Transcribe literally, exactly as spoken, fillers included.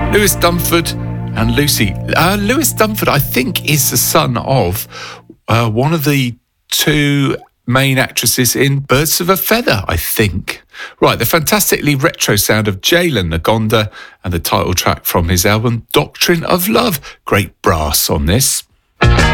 Lewis Dunford and Lucy. Uh, Lewis Dunford, I think, is the son of uh, one of the two main actresses in Birds of a Feather, I think. Right, the fantastically retro sound of Jalen Nagonda and the title track from his album Doctrine of Love. Great brass on this.